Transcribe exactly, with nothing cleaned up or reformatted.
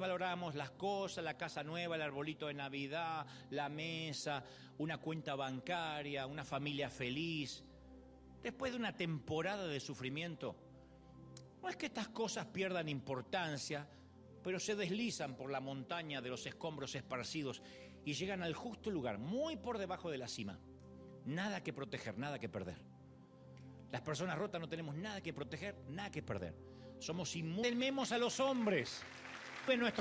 valoramos las cosas, la casa nueva, el arbolito de Navidad, la mesa, una cuenta bancaria, una familia feliz. Después de una temporada de sufrimiento, no es que estas cosas pierdan importancia, pero se deslizan por la montaña de los escombros esparcidos y llegan al justo lugar, muy por debajo de la cima. Nada que proteger, nada que perder. Las personas rotas no tenemos nada que proteger, nada que perder. Somos inmunes. Tememos a los hombres. En nuestro